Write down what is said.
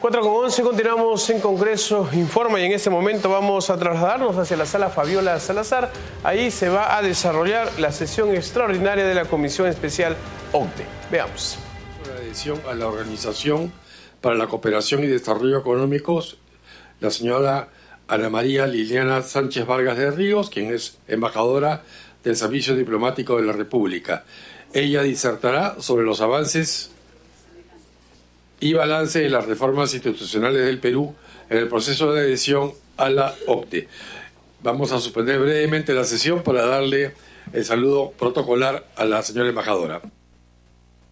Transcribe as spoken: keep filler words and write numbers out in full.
cuatro con once, continuamos en Congreso Informa y en este momento vamos a trasladarnos hacia la sala Fabiola Salazar. Ahí se va a desarrollar la sesión extraordinaria de la Comisión Especial OCDE. Veamos. La adhesión a la Organización para la Cooperación y Desarrollo Económicos, la señora Ana María Liliana Sánchez Vargas de Ríos, quien es embajadora del Servicio Diplomático de la República. Ella disertará sobre los avances y balance de las reformas institucionales del Perú en el proceso de adhesión a la OCDE. Vamos a suspender brevemente la sesión para darle el saludo protocolar a la señora embajadora.